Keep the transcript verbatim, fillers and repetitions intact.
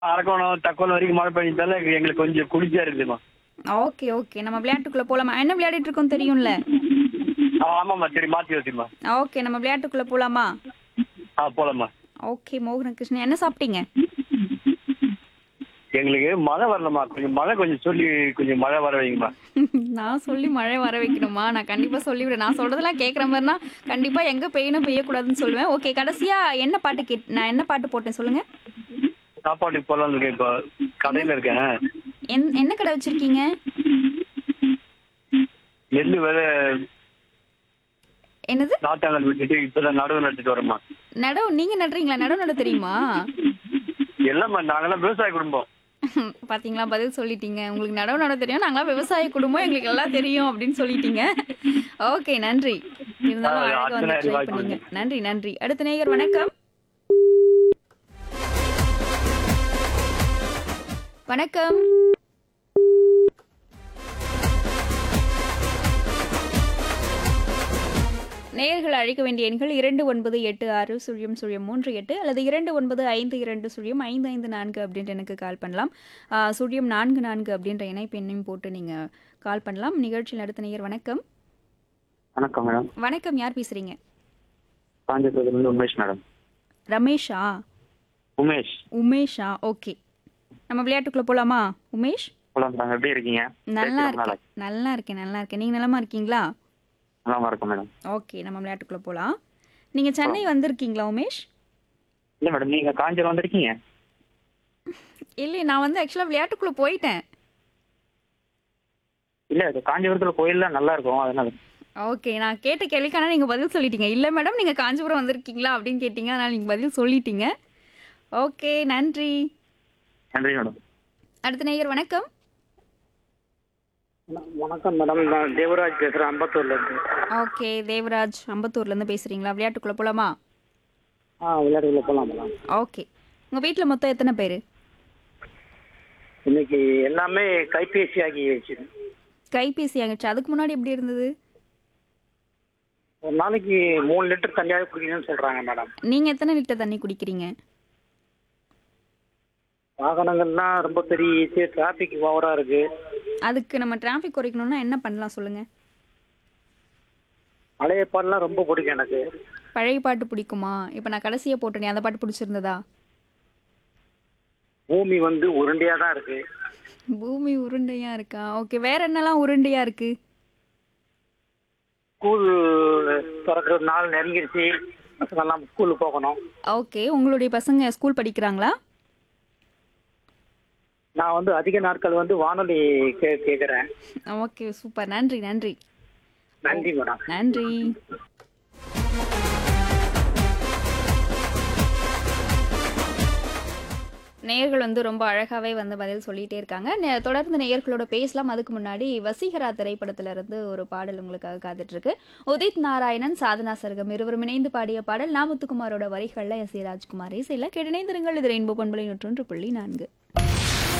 அரக்கோணம், தக்கோலம் வரைக்கும் மழை பெய்ஞ்சதால எங்களுக்கு கொஞ்சம் குளிர்ச்சியா இருக்குதும்மா. Okay, okay. நம்ம விளையாட்டுக்குள்ள போலாமா? என்ன விளையாடிட்டு இருக்கோம் தெரியும்ல? ஆ ஆமாம்மா. சரி மாத்தி யோசிம்மா. ஓகே. நம்ம விளையாட்டுக்குள்ள போலாமா? ஆ போலாம்மா. ஓகே. மோகனகிருஷ்ணன் என்ன சாப்பிட்டீங்க? எங்களுக்கு மழை வரலம்மா. கொஞ்சம் மழை கொஞ்சம் சொல்லி கொஞ்சம் மழை வர வைங்கம்மா. நான் சொல்லி மழை வர வைக்கணுமா? நான் கண்டிப்பா சொல்லிவிடுறேன். நான் சொல்றதெல்லாம் கேட்குற மாரினா, கண்டிப்பா எங்க பெய்யணும், பெய்யக்கூடாதுன்னு சொல்லுவேன். ஓகே. கடைசியா என்ன பாட்டு கேட் நான் என்ன பாட்டு போட்டேன் சொல்லுங்க? சாப்பாட்டுக்கு போலாம்னு இருக்கேன் இப்போ. கடையில இருக்கேன். என் என்ன கடை வச்சிருக்கீங்க? நெல்லு வேற என்னது? நாட்டாங்கல் விட்டுட்டு இப்பதான் நடவு நட்டுட்டு வரோம்மா. நடவு நீங்க நடுறீங்களா? நடவு நட தெரியுமா? எல்லாம்மா நாங்கெல்லாம் விவசாய குடும்பம். பாத்தீங்களா? பதில் சொல்லிட்டீங்க. உங்களுக்கு நடவு நட தெரியும். நாங்கலாம் விவசாய குடும்பம். எங்களுக்கு எல்லாம் தெரியும் அப்படின்னு சொல்லிட்டீங்க. ஓகே. நன்றி. இருந்தாலும் அழகா வந்து அத்தனை ட்ரை வாய்ப்பு பண்ணீங்க. நன்றி, நன்றி. அடுத்த நேயர் வணக்கம். வணக்கம். நேயர்கள் அழைக்க வேண்டிய எண்கள் இரண்டு ஒன்பது எட்டு ஆறு சுழியம் சுழியம் மூன்று எட்டு அல்லது இரண்டு ஒன்பது ஐந்து இரண்டு சுழியம் ஐந்து ஐந்து நான்கு அப்படின்ட்டு எனக்கு கால் பண்ணலாம். ஆ, சுழியம் நான்கு நான்கு அப்படின்ற இணைப்பு எண்ணையும் போட்டு நீங்கள் கால் பண்ணலாம். நிகழ்ச்சியில் அடுத்த நேயர் வணக்கம். வணக்கம் மேடம். வணக்கம். யார் பேசுறீங்க? காஞ்சிபுரத்துலேருந்து உமேஷ் மேடம். ரமேஷா? உமேஷ். உமேஷா? ஓகே. நம்ம விளையாட்டுக்குள்ள போலாமா? உமேஷ் போலாம் மேடம். எப்படி இருக்கீங்க? நல்லா பேசி ரொம்ப நாள் இருக்கேன். நல்லா இருக்கேன். நல்லா இருக்கேன். நீங்க நலமா இருக்கீங்களா? நல்லா இருக்கும் மேடம். ஓகே. நம்ம விளையாட்டுக்குள்ள போலாம். நீங்க சென்னை வந்திருக்கீங்களா உமேஷ்? இல்ல மேடம், நீங்க காஞ்சிபுரம் வந்திருக்கீங்க? இல்லை, நான் வந்து ஆக்சுவலாக விளையாட்டுக்குள்ள போயிட்டேன். இல்ல இது காஞ்சிபுரத்துல கோயில்லாம் நல்லா இருக்கும் அதனால. ஓகே. நான் கேட்ட கேள்விக்கான நீங்க பதில் சொல்லிட்டீங்க. இல்ல மேடம், நீங்க காஞ்சிபுரம் வந்திருக்கீங்களா அப்படின்னு கேட்டீங்க. அதனால நீங்க பதில் சொல்லிட்டீங்க. ஓகே. நன்றி. நன்றி மேடம். அடுத்த நேயர் வணக்கம். வணக்கம் மேடம். நான் தேவராஜ் பேசுறேன் அம்பத்தூர்ல இருந்து. ஓகே. தேவராஜ் அம்பத்தூர்ல இருந்து பேசுறீங்களா? விளையாட்டுக்குள்ள போலாமா? ஆ விளையாட்டுக்குள்ள போலாம் மேடம். ஓகே. உங்க வீட்ல மொத்தம் எத்தனை பேரு? இன்னைக்கு எல்லாமே கைபேசி ஆகிடுச்சு. கைபேசி ஆகிடுச்சு. அதுக்கு முன்னாடி எப்படி இருந்தது? ஒரு நாளைக்கு மூணு லிட்டர் தண்ணியாவது குடிக்கணும்னு சொல்றாங்க மேடம். நீங்க எத்தனை லிட்டர் தண்ணி குடிக்கிறீங்க? வாகனங்கள்லாம் ரொம்ப பெரிய டிராபிக் ஓவரா இருக்கு. அதுக்கு நம்ம டிராஃபிக் குறைக்கணும்னா என்ன பண்ணலாம் சொல்லுங்க? பழைய பாடலாம் ரொம்ப பிடிக்கும் எனக்கு. பழைய பாட்டு பிடிக்குமா? இப்போ நான் கடைசியா போட்டேனே அந்த பாட்டு பிடிச்சிருந்ததா? பூமி வந்து உருண்டையா தான் இருக்கு. பூமி உருண்டையா இருக்கா? ஓகே. வேற என்னலாம் உருண்டையா இருக்கு? ஸ்கூல் திறக்கிற நாள் நெருங்கிருச்சு. பசங்கெல்லாம் ஸ்கூலுக்கு போகணும். ஓகே. உங்களுடைய பசங்க ஸ்கூல் படிக்கிறாங்களா? நான் வந்து அதிக நாட்கள் வந்து வானொலி கே கேட்குறேன். ஓகே. சூப்பர். நன்றி, நன்றி. நன்றி மேடம். நன்றி. நேயர்கள் வந்து ரொம்ப அழகாவே வந்து பதில் சொல்லிட்டே இருக்காங்க. நே- தொடர்ந்து நேயர்களோட பேசலாம். அதுக்கு முன்னாடி வசீகரா திரைப்படத்துல இருந்து ஒரு பாடல் உங்களுக்காக காத்துட்டு இருக்கு. உதித் நாராயணன், சாதனா சர்கம் இருவரும் இணைந்து பாடிய பாடல் நாமுத்துக்குமாரோட வரிகள்ல எஸ் ஏ ராஜ்குமார் இசையில கேட்டிணைந்திருங்கள். இது ரெயின்போ பண்பலை நூற்றொன்று புள்ளி நான்கு.